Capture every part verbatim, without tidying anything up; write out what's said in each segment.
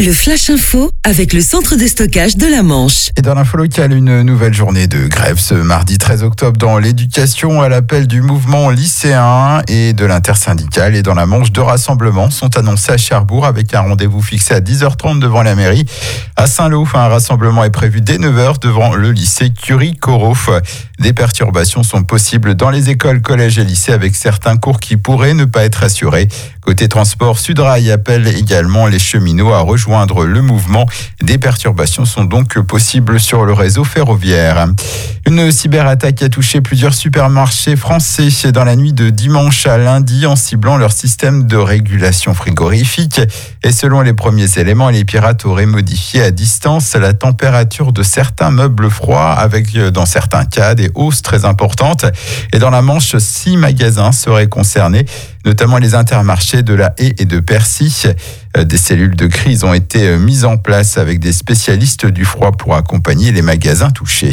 Le Flash Info avec le centre de stockage de la Manche. Et dans l'info locale, une nouvelle journée de grève ce mardi treize octobre dans l'éducation à l'appel du mouvement lycéen et de l'intersyndicale. Et dans la Manche, deux rassemblements sont annoncés à Cherbourg avec un rendez-vous fixé à dix heures trente devant la mairie. À Saint-Lô, un rassemblement est prévu dès neuf heures devant le lycée Curie-Corot. Des perturbations sont possibles dans les écoles, collèges et lycées avec certains cours qui pourraient ne pas être assurés. Côté transport, Sudrail appelle également les cheminots à rejoindre le mouvement. Des perturbations sont donc possibles sur le réseau ferroviaire. Une cyberattaque a touché plusieurs supermarchés français dans la nuit de dimanche à lundi en ciblant leur système de régulation frigorifique. Et selon les premiers éléments, les pirates auraient modifié à distance la température de certains meubles froids avec, dans certains cas, des hausses très importantes. Et dans la Manche, six magasins seraient concernés, notamment les Intermarchés de la Haye et de Percy. Des cellules de crise ont été mises en place avec des spécialistes du froid pour accompagner les magasins touchés.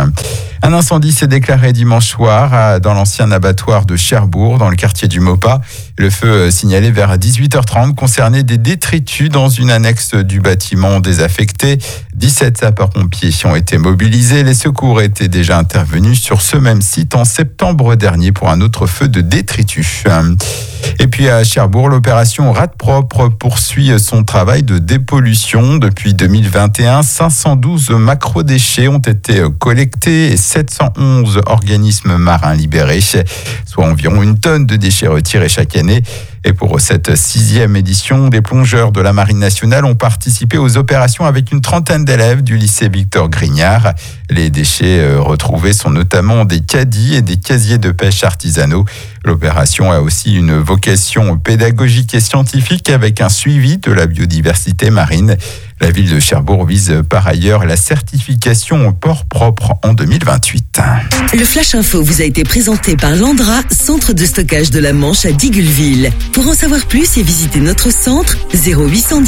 Un incendie s'est déclaré dimanche soir dans l'ancien abattoir de Cherbourg, dans le quartier du Maupas. Le feu signalé vers dix-huit heures trente concernait des détritus dans une annexe du bâtiment désaffecté. dix-sept sapeurs-pompiers ont été mobilisés. Les secours étaient déjà intervenus sur ce même site en septembre dernier pour un autre feu de détritus. Et puis à Cherbourg, l'opération Rate Propre poursuit son travail de dépollution. Depuis deux mille vingt et un, cinq cent douze macro-déchets ont été collectés et sept cent onze organismes marins libérés, soit environ une tonne de déchets retirés chaque année. Et pour cette sixième édition, des plongeurs de la Marine nationale ont participé aux opérations avec une trentaine d'élèves du lycée Victor Grignard. Les déchets retrouvés sont notamment des caddies et des casiers de pêche artisanaux. L'opération a aussi une vocation pédagogique et scientifique avec un suivi de la biodiversité marine. La ville de Cherbourg vise par ailleurs la certification au port propre en deux mille vingt-huit. Le Flash Info vous a été présenté par Landra, centre de stockage de la Manche à Digoulville. Pour en savoir plus et visiter notre centre, zéro huit cent dix